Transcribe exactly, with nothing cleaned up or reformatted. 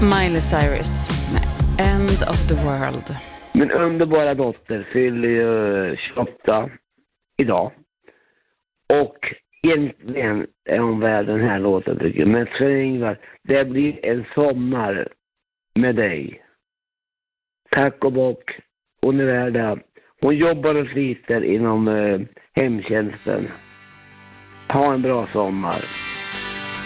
Miley Cyrus med End of the World. Min underbara dotter fyller ju tjugoåtta idag. Och egentligen är hon värd den här låten tycker jag. Men Sven-Ingvar, det blir en sommar med dig. Tack och bock. Hon är värd det. Hon jobbar och sliter inom eh, hemtjänsten. Ha en bra sommar.